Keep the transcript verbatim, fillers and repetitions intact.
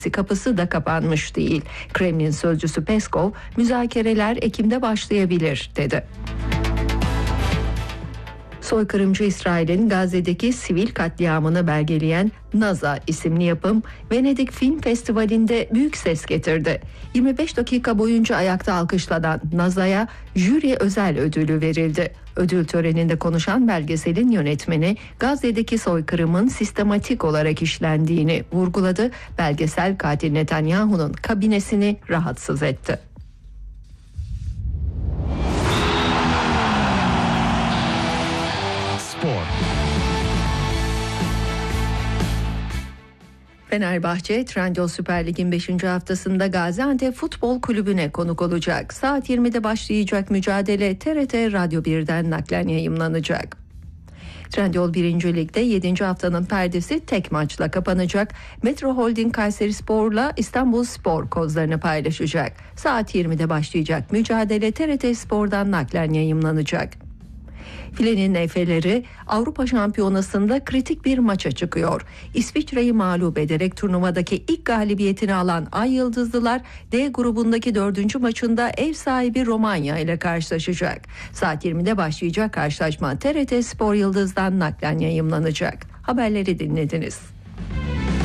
kapısı da kapanmış değil. Kremlin sözcüsü Peskov, müzakereler Ekim'de başlayabilir dedi. Soykırımcı İsrail'in Gazze'deki sivil katliamını belgeleyen NASA isimli yapım Venedik Film Festivali'nde büyük ses getirdi. yirmi beş dakika boyunca ayakta alkışlanan NASA'ya jüri özel ödülü verildi. Ödül töreninde konuşan belgeselin yönetmeni Gazze'deki soykırımın sistematik olarak işlendiğini vurguladı. Belgesel katil Netanyahu'nun kabinesini rahatsız etti. Fenerbahçe, Trendyol Süper Lig'in beşinci haftasında Gaziantep Futbol Kulübü'ne konuk olacak. Saat yirmide başlayacak mücadele T R T Radyo birden naklen yayımlanacak. Trendyol birinci Lig'de yedinci haftanın perdesi tek maçla kapanacak. Metro Holding Kayserispor'la İstanbulspor kozlarını paylaşacak. Saat yirmide başlayacak mücadele T R T Spor'dan naklen yayımlanacak. Filenin Efe'leri Avrupa Şampiyonası'nda kritik bir maça çıkıyor. İsviçre'yi mağlup ederek turnuvadaki ilk galibiyetini alan Ay Yıldızlılar D grubundaki dördüncü maçında ev sahibi Romanya ile karşılaşacak. Saat yirmide başlayacak karşılaşma T R T Spor Yıldız'dan naklen yayımlanacak. Haberleri dinlediniz.